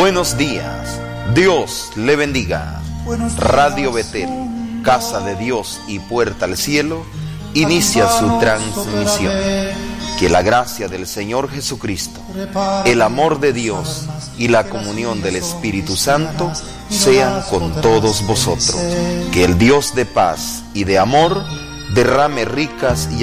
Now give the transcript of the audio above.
Buenos días, Dios le bendiga. Radio Betel, Casa de Dios y Puerta al Cielo, inicia su transmisión. Que la gracia del Señor Jesucristo, el amor de Dios y la comunión del Espíritu Santo sean con todos vosotros. Que el Dios de paz y de amor derrame ricas y